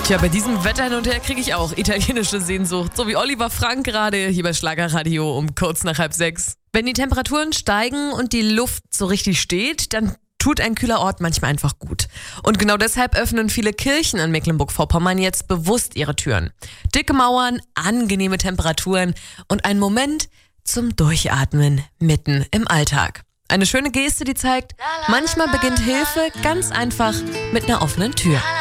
Tja, bei diesem Wetter hin und her kriege ich auch italienische Sehnsucht. So wie Oliver Frank gerade hier bei Schlagerradio um kurz nach 5:30. Wenn die Temperaturen steigen und die Luft so richtig steht, dann tut ein kühler Ort manchmal einfach gut. Und genau deshalb öffnen viele Kirchen in Mecklenburg-Vorpommern jetzt bewusst ihre Türen. Dicke Mauern, angenehme Temperaturen und ein Moment zum Durchatmen mitten im Alltag. Eine schöne Geste, die zeigt, manchmal beginnt Hilfe ganz einfach mit einer offenen Tür.